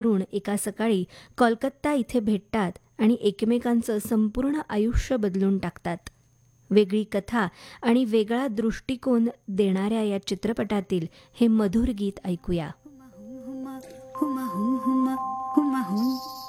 तरुण एका सकाळी कोलकाता इथे भेटतात आणि एकमेकांचं संपूर्ण आयुष्य बदलून टाकतात. वेगळी कथा आणि वेगळा दृष्टिकोन देणाऱ्या या चित्रपटातील हे मधुर गीत ऐकूया.